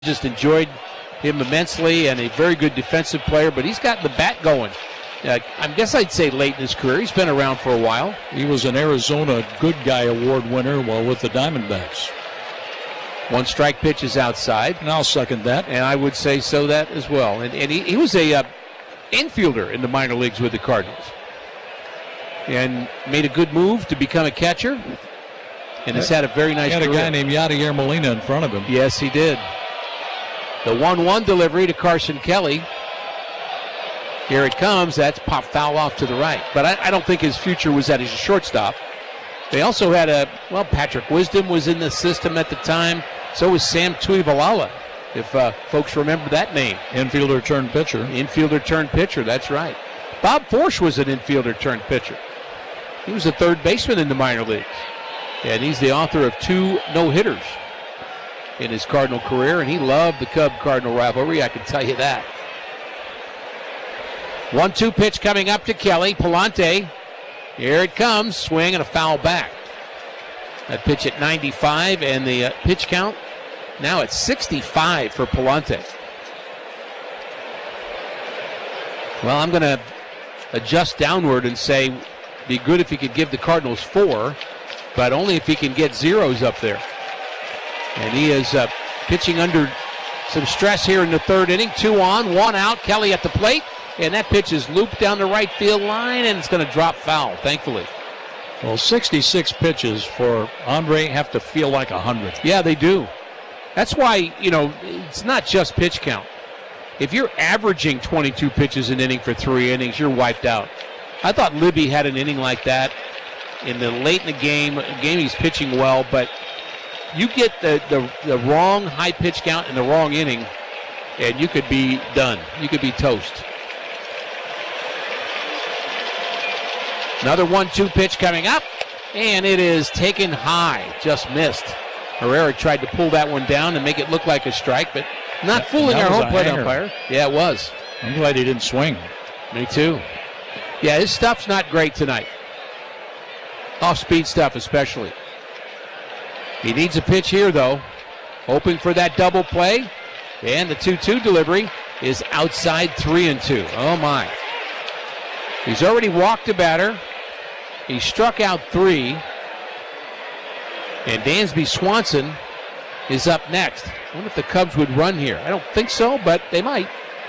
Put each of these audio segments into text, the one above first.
Just enjoyed him immensely, and a very good defensive player, but he's got the bat going. I guess I'd say late in his career. He's been around for a while. He was an Arizona Good Guy Award winner while with the Diamondbacks. One strike pitch is outside. And I'll second that. And I would say so that as well. And he was a infielder in the minor leagues with the Cardinals. And made a good move to become a catcher. And has had a very nice career. He had a guy named Yadier Molina in front of him. Yes, he did. The 1-1 delivery to Carson Kelly. Here it comes. That's pop foul off to the right. But I don't think his future was that as a shortstop. They also had Patrick Wisdom was in the system at the time. So was Sam Tuivalala, if folks remember that name. Infielder turned pitcher. Infielder turned pitcher, that's right. Bob Forsch was an infielder turned pitcher. He was a third baseman in the minor leagues. And he's the author of 2 no-hitters in his Cardinal career, and he loved the Cub-Cardinal rivalry, I can tell you that. 1-2 pitch coming up to Kelly. Pallante, here it comes, swing and a foul back. That pitch at 95, and the pitch count now at 65 for Pallante. Well, I'm going to adjust downward and say be good if he could give the Cardinals 4, but only if he can get zeros up there. And he is pitching under some stress here in the third inning. 2 on, 1 out. Kelly at the plate. And that pitch is looped down the right field line, and it's going to drop foul, thankfully. Well, 66 pitches for Andre have to feel like 100. Yeah, they do. That's why, it's not just pitch count. If you're averaging 22 pitches an inning for 3 innings, you're wiped out. I thought Libby had an inning like that in the late in the game. He's pitching well, but you get the wrong high pitch count in the wrong inning, and you could be done. You could be toast. Another 1-2 pitch coming up, and it is taken high. Just missed. Herrera tried to pull that one down and make it look like a strike, but not fooling our home plate umpire. Yeah, it was. I'm glad he didn't swing. Me too. Yeah, his stuff's not great tonight. Off-speed stuff especially. He needs a pitch here, though. Hoping for that double play. And the 2-2 delivery is outside 3-2. Oh, my. He's already walked a batter. He struck out 3. And Dansby Swanson is up next. I wonder if the Cubs would run here. I don't think so, but they might.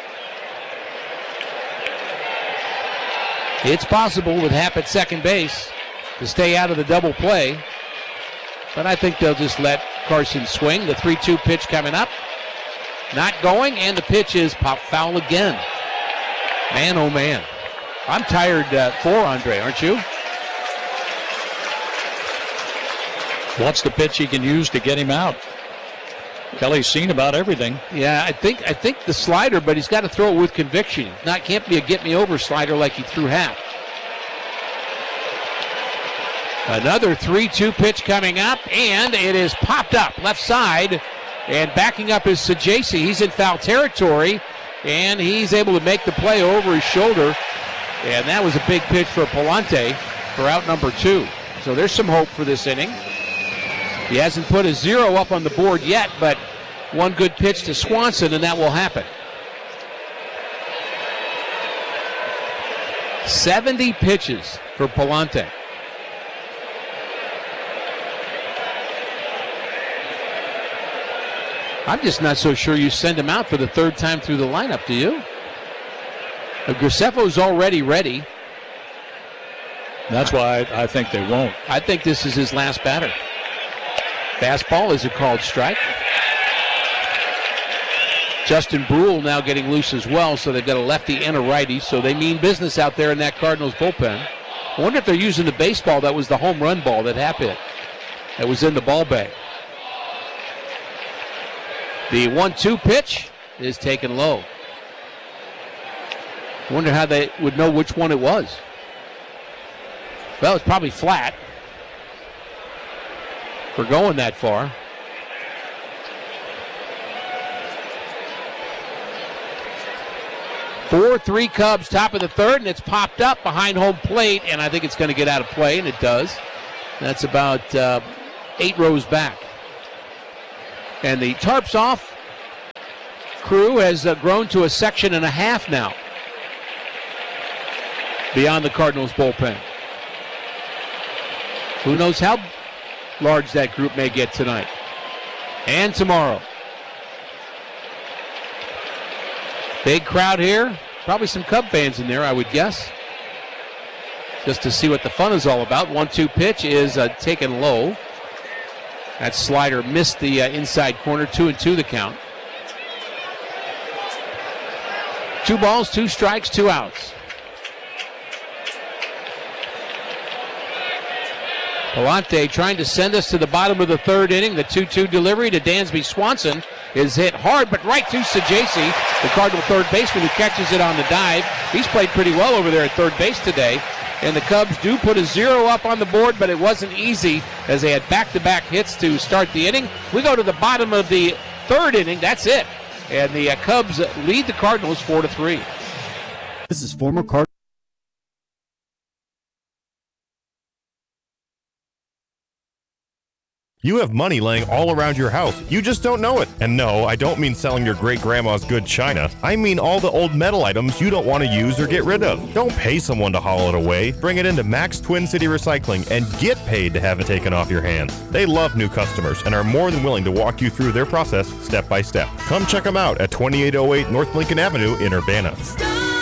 It's possible with Happ at second base to stay out of the double play. But I think they'll just let Carson swing. The 3-2 pitch coming up. Not going, and the pitch is pop foul again. Man, oh man. I'm tired for Andre, aren't you? What's the pitch he can use to get him out? Kelly's seen about everything. Yeah, I think the slider, but he's got to throw it with conviction. Can't be a get-me-over slider like he threw Happ. Another 3-2 pitch coming up, and it is popped up left side. And backing up is Sajaci. He's in foul territory, and he's able to make the play over his shoulder. And that was a big pitch for Pallante for out number 2. So there's some hope for this inning. He hasn't put a 0 up on the board yet, but one good pitch to Swanson, and that will happen. 70 pitches for Pallante. I'm just not so sure you send him out for the 3rd time through the lineup, do you? Graceffo's already ready. That's why I think they won't. I think this is his last batter. Fastball is a called strike. Justin Brule now getting loose as well, so they've got a lefty and a righty, so they mean business out there in that Cardinals bullpen. I wonder if they're using the baseball that was the home run ball that Happ hit. That was in the ball bag. The 1-2 pitch is taken low. I wonder how they would know which one it was. Well, it's probably flat for going that far. Four, 3 Cubs, top of the 3rd, and it's popped up behind home plate, and I think it's going to get out of play, and it does. That's about 8 rows back. And the tarp's off. crew has grown to a section and a half now beyond the Cardinals bullpen. Who knows how large that group may get tonight and tomorrow. Big crowd here. Probably some Cub fans in there, I would guess. Just to see what the fun is all about. 1-2 pitch is taken low. That slider missed the inside corner. 2-2 the count. 2 balls, 2 strikes, 2 outs. Palante trying to send us to the bottom of the third inning. The 2-2 delivery to Dansby Swanson is hit hard, but right to Saggese, the Cardinal third baseman, who catches it on the dive. He's played pretty well over there at third base today. And the Cubs do put a 0 up on the board, but it wasn't easy as they had back-to-back hits to start the inning. We go to the bottom of the third inning. That's it. And the Cubs lead the Cardinals 4-3. This is former Cardinals. You have money laying all around your house. You just don't know it. And no, I don't mean selling your great-grandma's good china. I mean all the old metal items you don't want to use or get rid of. Don't pay someone to haul it away. Bring it into Max Twin City Recycling and get paid to have it taken off your hands. They love new customers and are more than willing to walk you through their process step by step. Come check them out at 2808 North Lincoln Avenue in Urbana.